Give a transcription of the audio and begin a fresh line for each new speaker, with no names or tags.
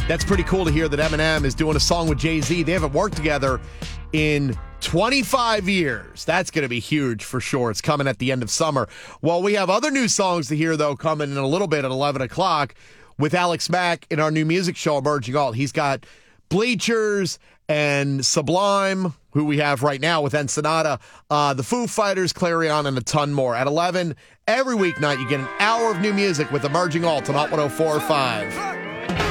That's pretty cool to hear that Eminem is doing a song with Jay-Z. They haven't worked together in 25 years. That's going to be huge for sure. It's coming at the end of summer. Well, we have other new songs to hear, though, coming in a little bit at 11 o'clock with Alex Mack in our new music show, Emerging Alt. He's got Bleachers and Sublime, who we have right now with Ensenada, the Foo Fighters, Clarion, and a ton more. At 11, every weeknight, you get an hour of new music with Emerging Alt on Hot 104.5.